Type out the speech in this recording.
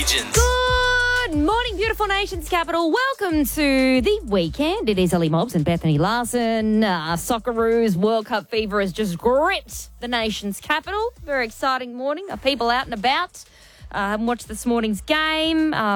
Regions. Good morning, beautiful nation's capital. Welcome to the weekend. It is Ellie Mobbs and Bethany Larson. Socceroos World Cup fever has just gripped the nation's capital. Very exciting morning. Are people out and about? I haven't watched this morning's game.